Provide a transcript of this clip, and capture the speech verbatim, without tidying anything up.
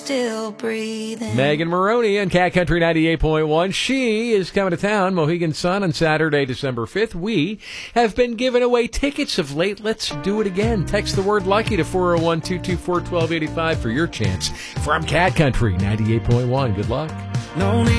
still breathing. Megan Maroney on Cat Country ninety-eight point one. She is coming to town, Mohegan Sun, on Saturday, December fifth. We have been giving away tickets of late. Let's do it again. Text the word lucky to four oh one, two two four, one two eight five for your chance from Cat Country ninety-eight point one. Good luck. No need